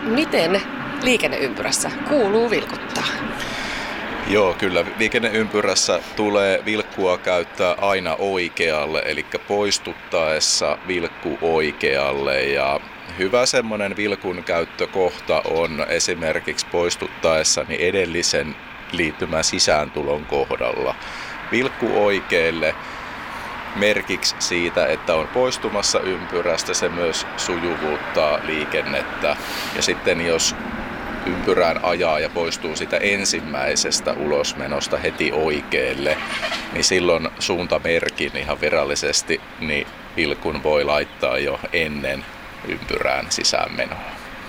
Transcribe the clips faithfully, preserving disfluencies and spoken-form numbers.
miten liikenneympyrässä kuuluu vilkuttaa? Joo, kyllä liikenneympyrässä tulee vilkkua käyttää aina oikealle, eli poistuttaessa vilkku oikealle. Ja hyvä semmoinen vilkun käyttökohta on esimerkiksi poistuttaessa niin edellisen liittymän sisääntulon kohdalla. Vilkku oikealle merkiksi siitä, että on poistumassa ympyrästä, se myös sujuvuuttaa liikennettä. Ja sitten jos ympyrään ajaa ja poistuu sitä ensimmäisestä ulosmenosta heti oikealle, niin silloin suuntamerkin ihan virallisesti niin vilkun voi laittaa jo ennen ympyrään sisäänmenoa.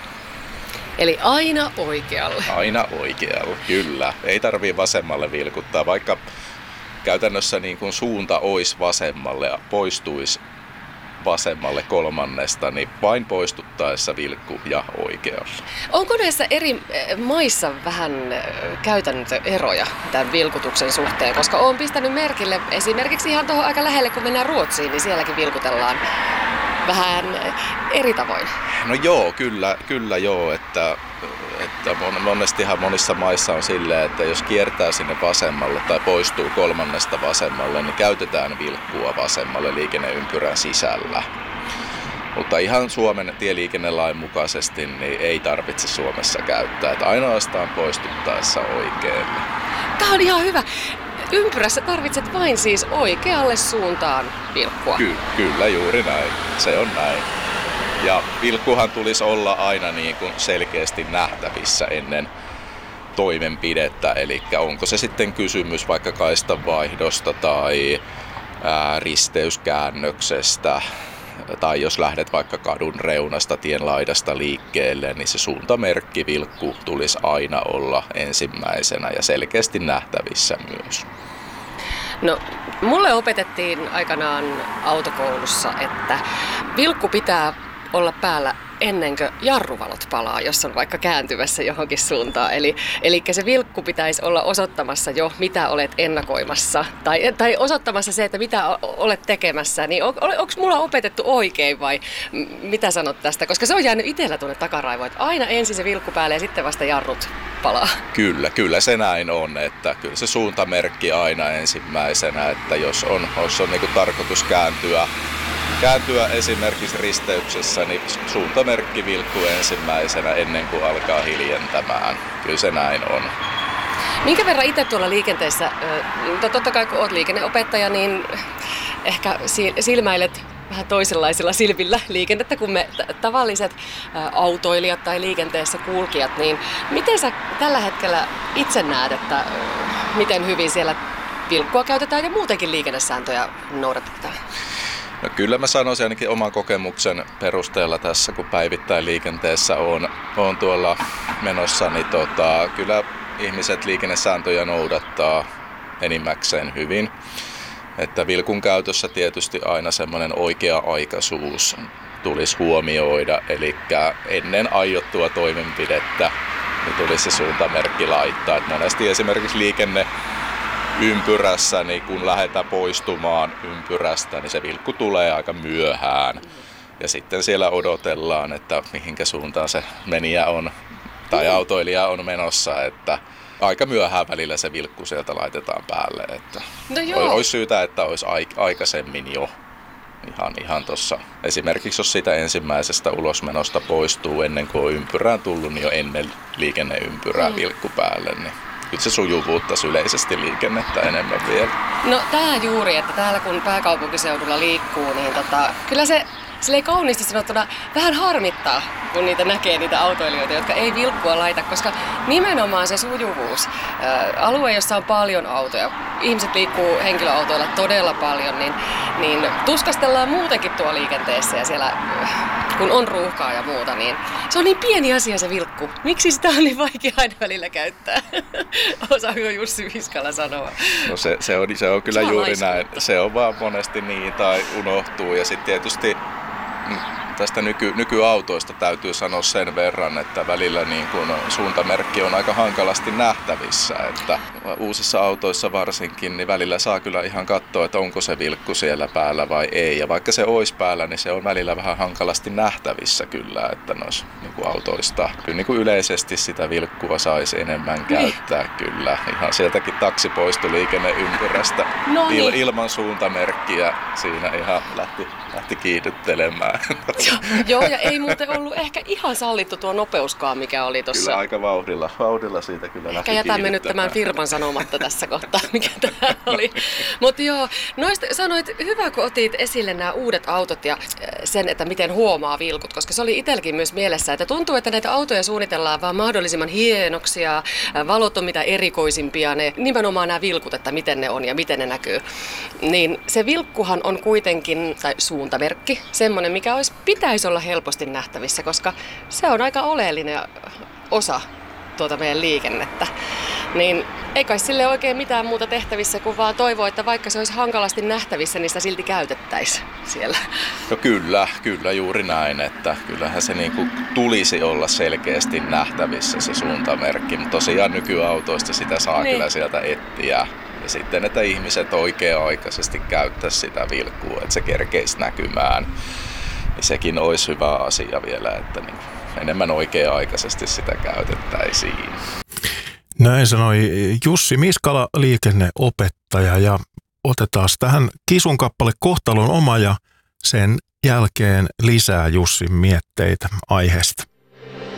Eli aina oikealle. Aina oikealle, kyllä. Ei tarvitse vasemmalle vilkuttaa, vaikka käytännössä niin kuin suunta olisi vasemmalle ja poistuisi vasemmalle kolmannesta, niin vain poistuttaessa vilkku ja oikealle. Onko näissä eri maissa vähän käytännöeroja tämän vilkutuksen suhteen? Koska olen pistänyt merkille esimerkiksi ihan tuohon aika lähelle, kun mennään Ruotsiin, niin sielläkin vilkutellaan vähän eri tavoin. No joo, kyllä, kyllä joo, että, että monestihan monissa maissa on silleen, että jos kiertää sinne vasemmalle tai poistuu kolmannesta vasemmalle, niin käytetään vilkkua vasemmalle liikenneympyrän sisällä. Mutta ihan Suomen tieliikennelain mukaisesti niin ei tarvitse Suomessa käyttää, että ainoastaan poistuttaessa oikealle. Tämä on ihan hyvä. Ympyrässä tarvitset vain siis oikealle suuntaan vilkkua. Ky- kyllä, juuri näin. Se on näin. Ja vilkkuhan tulisi olla aina niin kuin selkeästi nähtävissä ennen toimenpidettä. Eli onko se sitten kysymys vaikka kaistanvaihdosta tai ää, risteyskäännöksestä. Tai jos lähdet vaikka kadun reunasta, tien laidasta liikkeelle, niin se suuntamerkki vilkku tulisi aina olla ensimmäisenä ja selkeästi nähtävissä myös. No, mulle opetettiin aikanaan autokoulussa, että vilkku pitää olla päällä ennen kuin jarruvalot palaa, jos on vaikka kääntymässä johonkin suuntaan. Eli, eli se vilkku pitäisi olla osoittamassa jo, mitä olet ennakoimassa. Tai, tai osoittamassa se, että mitä olet tekemässä. Niin on, onko mulla opetettu oikein vai mitä sanot tästä? Koska se on jäänyt itsellä tuonne takaraivoon, että aina ensin se vilkku päälle ja sitten vasta jarrut palaa. Kyllä, kyllä se näin on. Että kyllä se suuntamerkki aina ensimmäisenä, että jos on, jos on niin kuin tarkoitus kääntyä, Kääntyä esimerkiksi risteyksessä, niin suuntamerkki vilkkuu ensimmäisenä ennen kuin alkaa hiljentämään. Kyllä se näin on. Minkä verran itse tuolla liikenteessä, totta kai kun olet liikenneopettaja, niin ehkä silmäilet vähän toisenlaisilla silmillä liikennettä kuin me tavalliset autoilijat tai liikenteessä kulkijat. Niin miten sä tällä hetkellä itse näet, että miten hyvin siellä vilkkua käytetään ja muutenkin liikennesääntöjä noudatetaan? No kyllä mä sanoisin ainakin oman kokemuksen perusteella tässä, kun päivittäin liikenteessä on, on tuolla menossa, niin tota, kyllä ihmiset liikennesääntöjä noudattaa enimmäkseen hyvin. Että vilkun käytössä tietysti aina semmoinen oikea-aikaisuus tulisi huomioida, eli ennen aiottua toimenpidettä niin tulisi se suuntamerkki laittaa. Et monesti esimerkiksi liikenne ympyrässä, niin kun lähdetään poistumaan ympyrästä, niin se vilkku tulee aika myöhään. Ja sitten siellä odotellaan, että mihinkä suuntaan se menijä on tai autoilija on menossa, että aika myöhään välillä se vilkku sieltä laitetaan päälle. Että no joo. Olisi syytä, että olisi aikaisemmin jo ihan, ihan tuossa. Esimerkiksi jos siitä ensimmäisestä ulosmenosta poistuu ennen kuin on ympyrään tullut, niin jo ennen liikenneympyrää mm. vilkku päälle. Niin nyt se sujuvuuttaisi yleisesti liikennettä enemmän vielä. No tää juuri, että täällä kun pääkaupunkiseudulla liikkuu, niin tota, kyllä se silleen kauniisti sanottuna vähän harmittaa, kun niitä näkee niitä autoilijoita, jotka ei vilkkua laita, koska nimenomaan se sujuvuus, ää, alue, jossa on paljon autoja, ihmiset liikkuu henkilöautoilla todella paljon, niin, niin tuskastellaan muutenkin tuolla liikenteessä ja siellä, kun on ruuhkaa ja muuta, niin se on niin pieni asia se vilkku. Miksi sitä on niin vaikea aina välillä käyttää? Osaako Jussi Viskala sanoa? No se, se, on, se on kyllä se juuri näin. Se on vaan monesti niin tai unohtuu ja sitten tietysti tästä nyky, nykyautoista täytyy sanoa sen verran, että välillä niin kuin suuntamerkki on aika hankalasti nähtävissä. Että uusissa autoissa varsinkin, niin välillä saa kyllä ihan katsoa, että onko se vilkku siellä päällä vai ei. Ja vaikka se olisi päällä, niin se on välillä vähän hankalasti nähtävissä kyllä, että noissa niin kuin autoista. Kyllä niin kuin yleisesti sitä vilkkua saisi enemmän käyttää niin. Kyllä. Ihan sieltäkin taksipoistoliikenneympyrästä no niin. Il, ilman suuntamerkkiä siinä ihan lähti, lähti kiihdyttelemään. Joo, ja ei muuten ollut ehkä ihan sallittu tuo nopeuskaan, mikä oli tuossa. Kyllä aika vauhdilla, vauhdilla siitä kyllä lähti ehkä jätämme nyt tämän firman sanomatta tässä kohtaa, mikä tämä oli. Mutta joo, noista sanoit, hyvä kun otit esille nämä uudet autot ja sen, että miten huomaa vilkut, koska se oli itselläkin myös mielessä, että tuntuu, että näitä autoja suunnitellaan vaan mahdollisimman hienoksia, valot on mitä erikoisimpia, ne, nimenomaan nämä vilkut, että miten ne on ja miten ne näkyy. Niin se vilkkuhan on kuitenkin, tai suuntamerkki, semmoinen, mikä olisi, pitäisi olla helposti nähtävissä, koska se on aika oleellinen osa tuota meidän liikennettä. Niin ei kai sille oikein mitään muuta tehtävissä kuin vaan toivoa, että vaikka se olisi hankalasti nähtävissä, niin sitä silti käytettäisiin siellä. No kyllä, kyllä juuri näin, että kyllähän se niin kuin tulisi olla selkeästi nähtävissä se suuntamerkki, mutta tosiaan nykyautoista sitä saa niin. Kyllä sieltä etsiä. Ja sitten, että ihmiset oikea-aikaisesti käyttäisi sitä vilkkua, että se kerkeisi näkymään. Ja sekin olisi hyvä asia vielä, että niin enemmän oikea-aikaisesti sitä käytettäisiin. Näin sanoi Jussi Miskala, liikenneopettaja, ja otetaan tähän Kisun kappale Kohtalon oma ja sen jälkeen lisää Jussin mietteitä aiheesta.